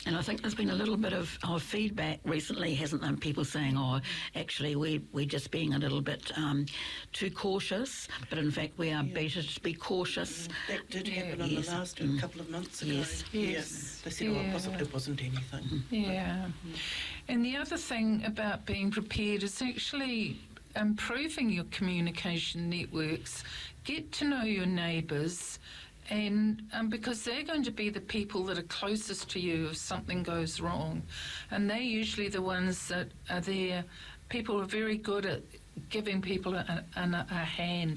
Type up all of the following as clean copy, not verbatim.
And I think there's been a little bit of feedback recently, hasn't there? People saying, actually, we're just being a little bit too cautious, but in fact we are better to be cautious. That did happen on the last a couple of months ago. Yes. They said, it wasn't anything. Yeah. And the other thing about being prepared is actually improving your communication networks. Get to know your neighbours, and because they're going to be the people that are closest to you if something goes wrong, and they're usually the ones that are there. People are very good at giving people a hand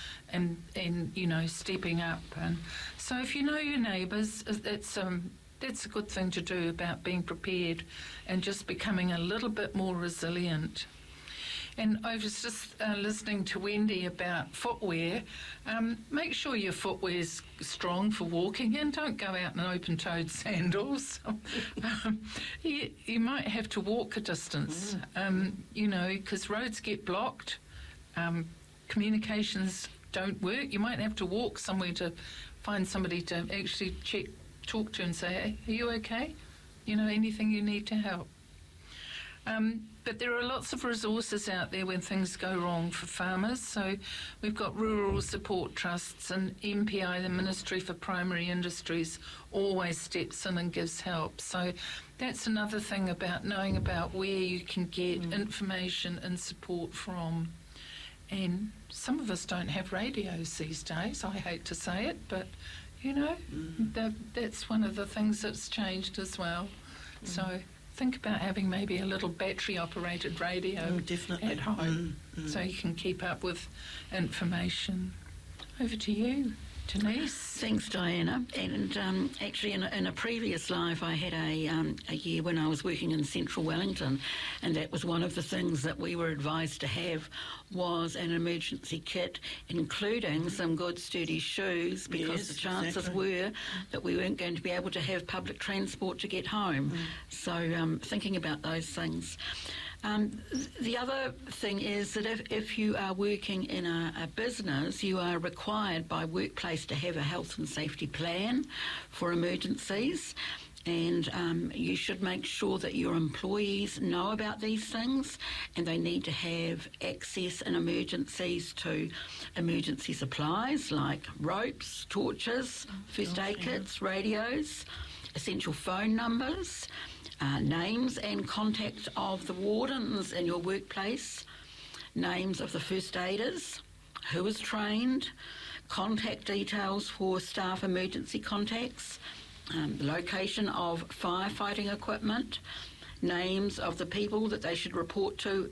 and stepping up. And so if you know your neighbours, that's a good thing to do about being prepared and just becoming a little bit more resilient. And I was just listening to Wendy about footwear. Make sure your footwear's strong for walking in. Don't go out in open-toed sandals. You might have to walk a distance, because roads get blocked. Communications don't work. You might have to walk somewhere to find somebody to actually talk to and say, hey, are you okay? Anything you need to help. But there are lots of resources out there when things go wrong for farmers. So we've got rural support trusts, and MPI, the Ministry for Primary Industries, always steps in and gives help. So that's another thing about knowing about where you can get information and support from. And some of us don't have radios these days. I hate to say it, but, that's one of the things that's changed as well. So think about having maybe a little battery-operated radio at home so you can keep up with information. Over to you, Denise. Thanks, Diana. And actually, in a previous life, I had a year when I was working in central Wellington, and that was one of the things that we were advised to have was an emergency kit, including some good sturdy shoes, because the chances were that we weren't going to be able to have public transport to get home. So thinking about those things. The other thing is that if you are working in a business, you are required by workplace to have a health and safety plan for emergencies, and you should make sure that your employees know about these things, and they need to have access in emergencies to emergency supplies like ropes, torches, first aid kits, radios, essential phone numbers, names and contact of the wardens in your workplace, names of the first aiders, who is trained, contact details for staff emergency contacts, the location of firefighting equipment, names of the people that they should report to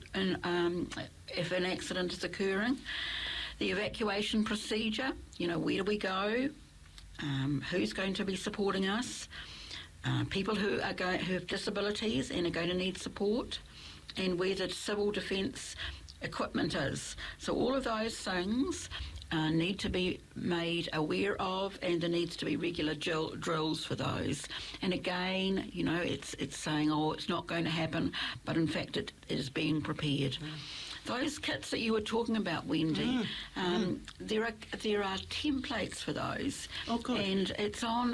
if an accident is occurring, the evacuation procedure, where do we go, who's going to be supporting us, people who have disabilities and are going to need support, and where the civil defence equipment is. So all of those things need to be made aware of, and there needs to be regular drills for those. And again, it's saying, it's not going to happen, but in fact it is being prepared. Those kits that you were talking about, Wendy, there are templates for those. Oh, good. And it's on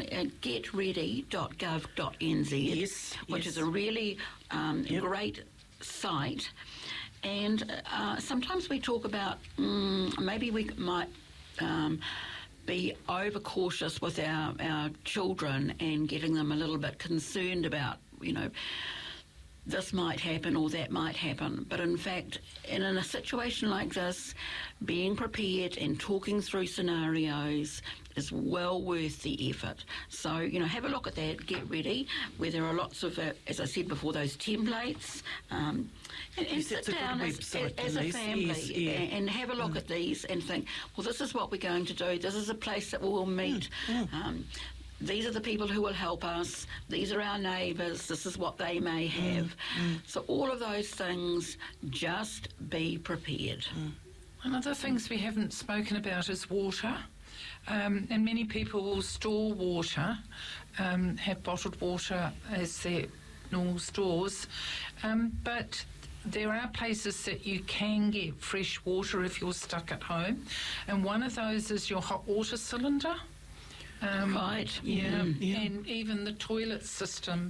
getready.gov.nz, which is a really great site. And sometimes we talk about maybe we might be overcautious with our children and getting them a little bit concerned about, this might happen or that might happen. But in fact, in a situation like this, being prepared and talking through scenarios is well worth the effort. So, have a look at that, Get Ready, where there are lots of, as I said before, those templates. And sit down as a family and have a look at these and think, well, this is what we're going to do. This is a place that we'll meet. These are the people who will help us. These are our neighbours. This is what they may have. So all of those things, just be prepared. One of the things we haven't spoken about is water. And many people will store water, have bottled water as their normal stores. But there are places that you can get fresh water if you're stuck at home. And one of those is your hot water cylinder. Right. And even the toilet system